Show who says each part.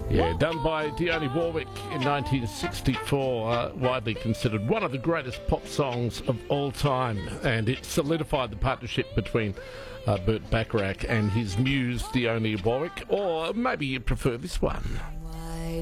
Speaker 1: Yeah, done by Dionne Warwick in 1964, widely considered one of the greatest pop songs of all time, and it solidified the partnership between Burt Bacharach and his muse Dionne Warwick, or maybe you prefer this one.